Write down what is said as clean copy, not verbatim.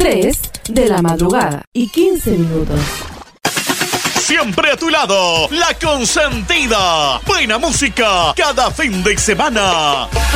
3 de la madrugada y 15 minutos. Siempre a tu lado, La Consentida. Buena música cada fin de semana.